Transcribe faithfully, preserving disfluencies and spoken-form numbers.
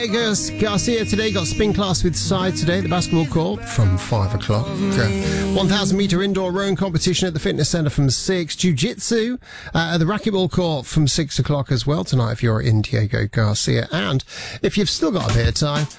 Diego Garcia today got spin class with side today at the basketball court from five o'clock. Uh, one thousand metre indoor rowing competition at the fitness centre from six. Jiu-jitsu uh, at the racquetball court from six o'clock as well tonight if you're in Diego Garcia. And if you've still got a bit of time,